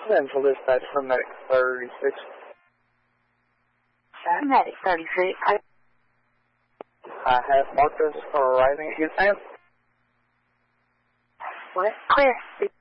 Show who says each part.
Speaker 1: Central Dispatch from Medic 36.
Speaker 2: Medic 36.
Speaker 1: I have marked us arriving at your town.
Speaker 2: What? Clear.